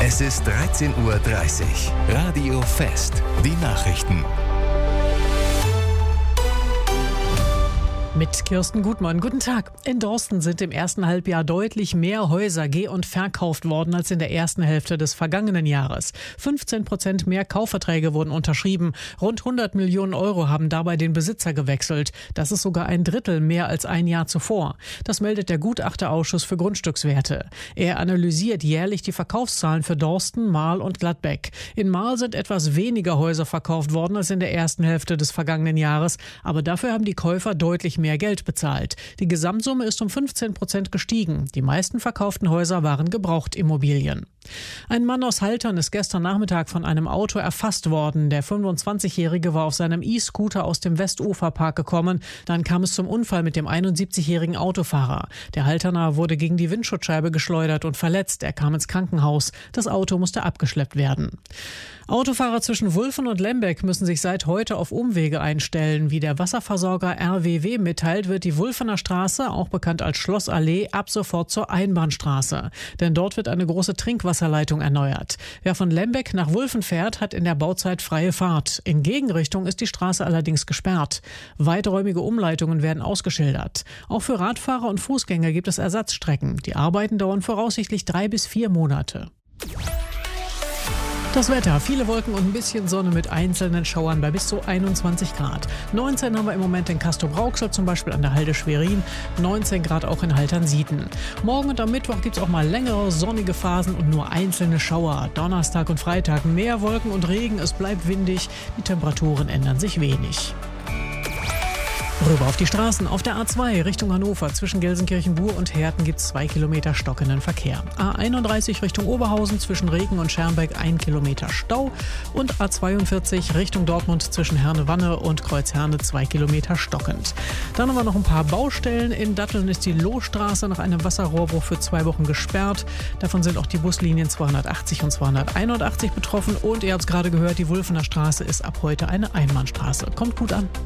Es ist 13:30 Uhr. Radio Fest. Die Nachrichten. Mit Kirsten Gutmann. Guten Tag. In Dorsten sind im ersten Halbjahr deutlich mehr Häuser geh- und verkauft worden als in der ersten Hälfte des vergangenen Jahres. 15% mehr Kaufverträge wurden unterschrieben. Rund 100 Millionen Euro haben dabei den Besitzer gewechselt. Das ist sogar ein Drittel mehr als ein Jahr zuvor. Das meldet der Gutachterausschuss für Grundstückswerte. Er analysiert jährlich die Verkaufszahlen für Dorsten, Marl und Gladbeck. In Marl sind etwas weniger Häuser verkauft worden als in der ersten Hälfte des vergangenen Jahres. Aber dafür haben die Käufer deutlich mehr Geld bezahlt. Die Gesamtsumme ist um 15% gestiegen. Die meisten verkauften Häuser waren Gebrauchtimmobilien. Ein Mann aus Haltern ist gestern Nachmittag von einem Auto erfasst worden. Der 25-Jährige war auf seinem E-Scooter aus dem Westuferpark gekommen. Dann kam es zum Unfall mit dem 71-jährigen Autofahrer. Der Halterner wurde gegen die Windschutzscheibe geschleudert und verletzt. Er kam ins Krankenhaus. Das Auto musste abgeschleppt werden. Autofahrer zwischen Wulfen und Lembeck müssen sich seit heute auf Umwege einstellen. Wie der Wasserversorger RWW mitteilt, wird die Wulfener Straße, auch bekannt als Schlossallee, ab sofort zur Einbahnstraße. Denn dort wird eine große Trinkwasserleitung erneuert. Wer von Lembeck nach Wulfen fährt, hat in der Bauzeit freie Fahrt. In Gegenrichtung ist die Straße allerdings gesperrt. Weiträumige Umleitungen werden ausgeschildert. Auch für Radfahrer und Fußgänger gibt es Ersatzstrecken. Die Arbeiten dauern voraussichtlich 3 bis 4 Monate. Das Wetter, viele Wolken und ein bisschen Sonne mit einzelnen Schauern bei bis zu 21 Grad. 19 haben wir im Moment in Castrop-Rauxel, zum Beispiel an der Halde Schwerin, 19 Grad auch in Haltern-Sieten. Morgen und am Mittwoch gibt es auch mal längere sonnige Phasen und nur einzelne Schauer. Donnerstag und Freitag mehr Wolken und Regen, es bleibt windig, die Temperaturen ändern sich wenig. Rüber auf die Straßen. Auf der A2 Richtung Hannover zwischen Gelsenkirchen-Bur und Herten gibt es 2 Kilometer stockenden Verkehr. A31 Richtung Oberhausen zwischen Regen und Schermbeck 1 Kilometer Stau. Und A42 Richtung Dortmund zwischen Herne-Wanne und Kreuzherne 2 Kilometer stockend. Dann haben wir noch ein paar Baustellen. In Datteln ist die Lohstraße nach einem Wasserrohrbruch für 2 Wochen gesperrt. Davon sind auch die Buslinien 280 und 281 betroffen. Und ihr habt es gerade gehört, die Wulfener Straße ist ab heute eine Einbahnstraße. Kommt gut an.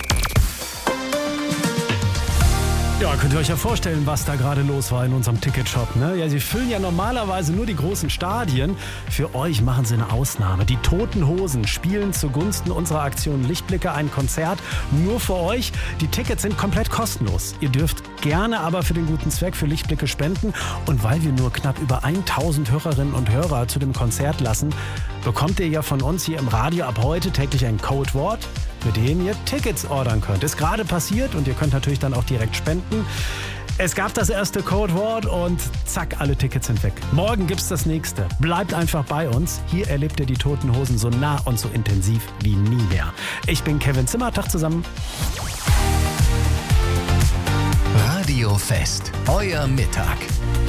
Ja, könnt ihr euch ja vorstellen, was da gerade los war in unserem Ticketshop, ne? Ja, sie füllen ja normalerweise nur die großen Stadien. Für euch machen sie eine Ausnahme. Die Toten Hosen spielen zugunsten unserer Aktion Lichtblicke ein Konzert nur für euch. Die Tickets sind komplett kostenlos. Ihr dürft gerne aber für den guten Zweck für Lichtblicke spenden. Und weil wir nur knapp über 1000 Hörerinnen und Hörer zu dem Konzert lassen, bekommt ihr ja von uns hier im Radio ab heute täglich ein Codewort, mit dem ihr Tickets ordern könnt. Ist gerade passiert und ihr könnt natürlich dann auch direkt spenden. Es gab das erste Codewort und zack, alle Tickets sind weg. Morgen gibt's das nächste. Bleibt einfach bei uns. Hier erlebt ihr die Toten Hosen so nah und so intensiv wie nie mehr. Ich bin Kevin Zimmer, Tag zusammen. Radio Fest. Euer Mittag.